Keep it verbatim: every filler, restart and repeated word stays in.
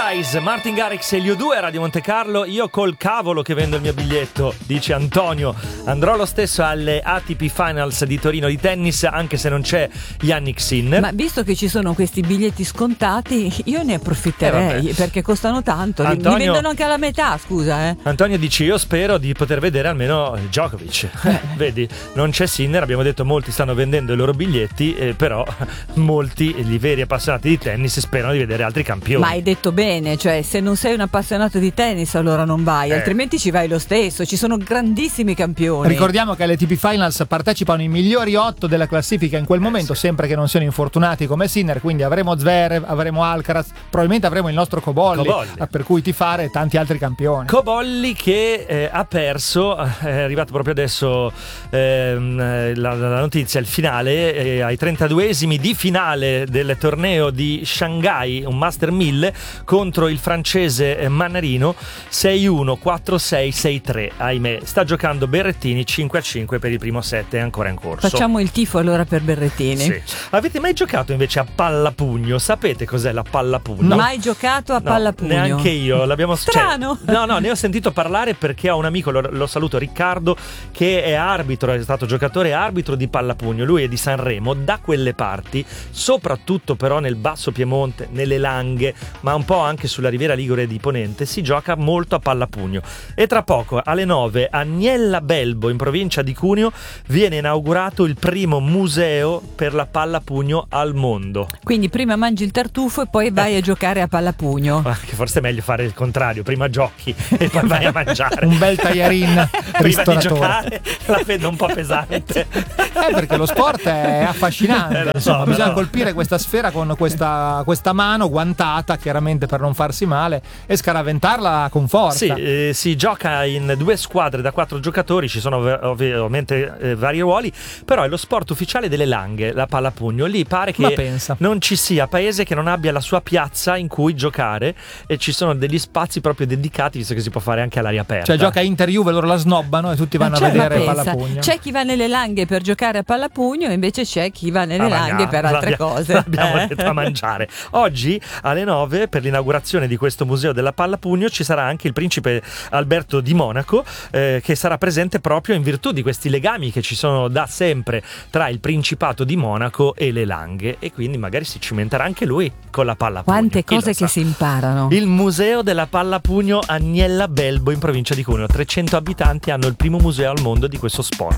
Paradise, Martin Garrix e gli U due a Radio Monte Carlo. Io col cavolo che vendo il mio biglietto, dice Antonio. Andrò lo stesso alle A T P Finals di Torino di tennis, anche se non c'è Yannick Sinner. Ma visto che ci sono questi biglietti scontati, io ne approfitterei, eh perché costano tanto. Antonio, li vendono anche alla metà, scusa eh. Antonio dice: io spero di poter vedere almeno Djokovic. eh. Vedi, non c'è Sinner, abbiamo detto molti stanno vendendo i loro biglietti, eh, però molti, i veri appassionati di tennis, sperano di vedere altri campioni. Ma hai detto bene, cioè se non sei un appassionato di tennis allora non vai, eh. altrimenti ci vai lo stesso, ci sono grandissimi campioni. Ricordiamo che alle A T P Finals partecipano i migliori otto della classifica in quel momento, eh, sì. sempre che non siano infortunati come Sinner, quindi avremo Zverev, avremo Alcaraz, probabilmente avremo il nostro Cobolli, Cobolli. per cui tifare e tanti altri campioni. Cobolli che eh, ha perso, è arrivato proprio adesso ehm, la, la notizia, il finale, eh, ai trentaduesimi di finale del torneo di Shanghai, un Master mille contro il francese Mannarino, sei uno, quattro sei, sei tre. Ahimè, sta giocando Berrettini cinque a cinque per il primo set, è ancora in corso. Facciamo il tifo allora per Berrettini. Sì. Avete mai giocato invece a pallapugno? Sapete cos'è la pallapugno? Mai giocato a no, pallapugno? Neanche io. L'abbiamo strano. Cioè, no, no, ne ho sentito parlare perché ho un amico, lo, lo saluto, Riccardo, che è arbitro, è stato giocatore e arbitro di pallapugno. Lui è di Sanremo, da quelle parti, soprattutto però nel Basso Piemonte, nelle Langhe, ma un po' anche sulla Riviera Ligure di Ponente, si gioca molto a pallapugno. E tra poco, alle nove, a Niella Belbo, in provincia di Cuneo, viene inaugurato il primo museo per la pallapugno al mondo. Quindi prima mangi il tartufo e poi vai a giocare a pallapugno. Ah, che forse è meglio fare il contrario, prima giochi e poi vai a mangiare. Un bel tagliarin prima di giocare, la vedo un po' pesante. Eh, perché lo sport è affascinante. Eh, lo so, Insomma, bisogna però... colpire questa sfera con questa, questa mano guantata, chiaramente per non farsi male, e scaraventarla con forza. Sì, eh, si gioca in due squadre da quattro giocatori, ci sono ov- ovviamente eh, vari ruoli, però è lo sport ufficiale delle Langhe, la pallapugno. Lì pare che non ci sia paese che non abbia la sua piazza in cui giocare, e ci sono degli spazi proprio dedicati, visto che si può fare anche all'aria aperta. Cioè gioca Inter-Juve, loro la snobbano e tutti vanno a vedere pallapugno. C'è chi va nelle Langhe per giocare a pallapugno e invece c'è chi va nelle a Langhe per altre l'abbia, cose. Abbiamo eh? detto a mangiare. Oggi alle nove, per l'inaugurazione di questo museo della pallapugno, ci sarà anche il principe Alberto di Monaco, eh, che sarà presente proprio in virtù di questi legami che ci sono da sempre tra il Principato di Monaco e le Langhe, e quindi magari si cimenterà anche lui con la pallapugno. Quante cose che si imparano. Il museo della pallapugno a Niella Belbo, in provincia di Cuneo. trecento abitanti, hanno il primo museo al mondo di questo sport.